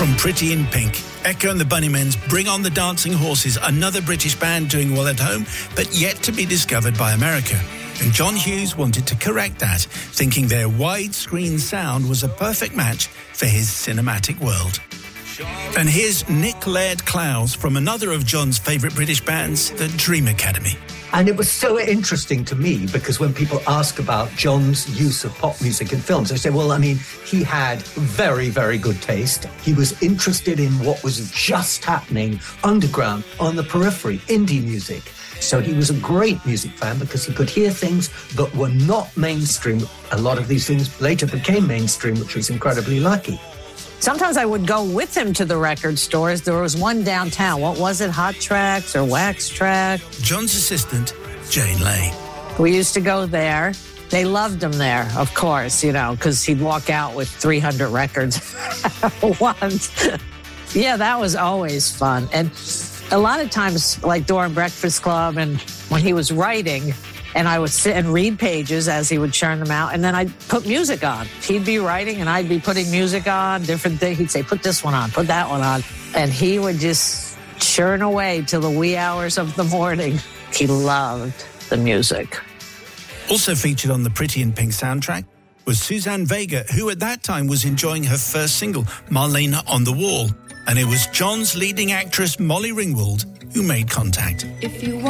From Pretty in Pink, Echo and the Bunnymen's Bring on the Dancing Horses, another British band doing well at home, but yet to be discovered by America. And John Hughes wanted to correct that, thinking their widescreen sound was a perfect match for his cinematic world. And here's Nick Laird-Clowes from another of John's favourite British bands, the Dream Academy. And it was so interesting to me because when people ask about John's use of pop music in films, they say, well, I mean, he had very, very good taste. He was interested in what was just happening underground, on the periphery, indie music. So he was a great music fan because he could hear things that were not mainstream. A lot of these things later became mainstream, which was incredibly lucky. Sometimes I would go with him to the record stores. There was one downtown. What was it? Hot Tracks or Wax Track? John's assistant, Jane Lay. We used to go there. They loved him there, of course, you know, because he'd walk out with 300 records at once. Yeah, that was always fun. And a lot of times, like during Breakfast Club and when he was writing, and I would sit and read pages as he would churn them out, and then I'd put music on. He'd be writing, and I'd be putting music on, different things. He'd say, put this one on, put that one on. And he would just churn away till the wee hours of the morning. He loved the music. Also featured on the Pretty in Pink soundtrack was Suzanne Vega, who at that time was enjoying her first single, Marlena on the Wall. And it was John's leading actress, Molly Ringwald, who made contact. If you